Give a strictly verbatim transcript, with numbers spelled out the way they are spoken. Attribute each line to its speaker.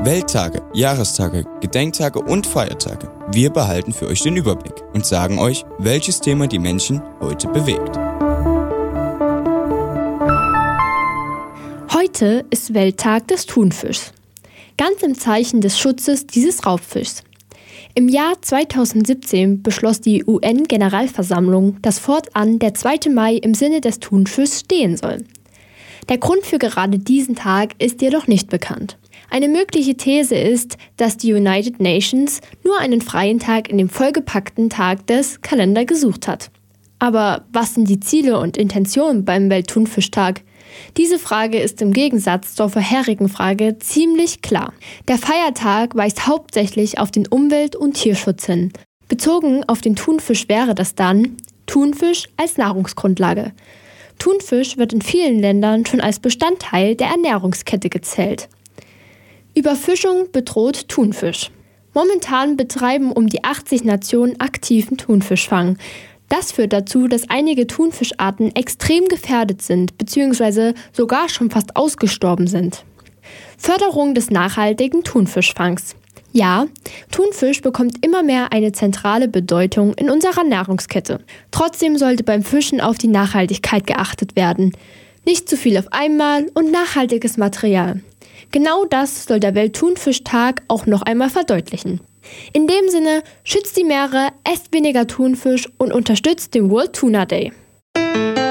Speaker 1: Welttage, Jahrestage, Gedenktage und Feiertage. Wir behalten für euch den Überblick und sagen euch, welches Thema die Menschen heute bewegt.
Speaker 2: Heute ist Welttag des Thunfischs. Ganz im Zeichen des Schutzes dieses Raubfischs. Im Jahr zweitausendsiebzehn beschloss die U N-Generalversammlung, dass fortan der zweite Mai im Sinne des Thunfischs stehen soll. Der Grund für gerade diesen Tag ist jedoch nicht bekannt. Eine mögliche These ist, dass die United Nations nur einen freien Tag in dem vollgepackten Tag des Kalender gesucht hat. Aber was sind die Ziele und Intentionen beim Weltthunfischtag? Diese Frage ist im Gegensatz zur vorherigen Frage ziemlich klar. Der Feiertag weist hauptsächlich auf den Umwelt- und Tierschutz hin. Bezogen auf den Thunfisch wäre das dann Thunfisch als Nahrungsgrundlage. Thunfisch wird in vielen Ländern schon als Bestandteil der Ernährungskette gezählt. Überfischung bedroht Thunfisch. Momentan betreiben um die achtzig Nationen aktiven Thunfischfang. Das führt dazu, dass einige Thunfischarten extrem gefährdet sind bzw. sogar schon fast ausgestorben sind. Förderung des nachhaltigen Thunfischfangs. Ja, Thunfisch bekommt immer mehr eine zentrale Bedeutung in unserer Nahrungskette. Trotzdem sollte beim Fischen auf die Nachhaltigkeit geachtet werden. Nicht zu viel auf einmal und nachhaltiges Material. Genau das soll der Weltthunfischtag auch noch einmal verdeutlichen. In dem Sinne, schützt die Meere, esst weniger Thunfisch und unterstützt den World Tuna Day.